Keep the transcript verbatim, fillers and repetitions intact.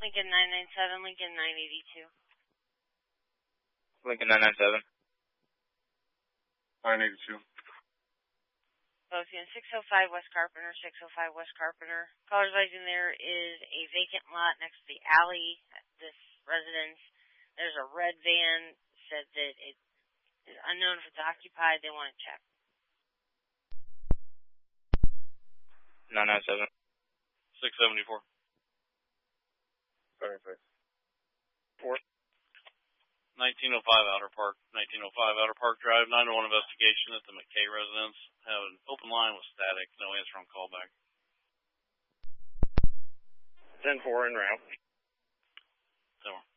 Lincoln nine nine seven, Lincoln nine eighty-two. Lincoln nine nine seven. nine eighty-two. Both in six oh five West Carpenter, six oh five West Carpenter. Caller's advising there is a vacant lot next to the alley at this residence. There's a red van, said that it is unknown if it's occupied. They want to check. nine nine seven. six seventy-four. seventy-six. four. nineteen oh five Outer Park, nineteen oh five Outer Park Drive, nine one one investigation at the McKay residence. Have an open line with static, no answer on callback. ten four en route. ten four.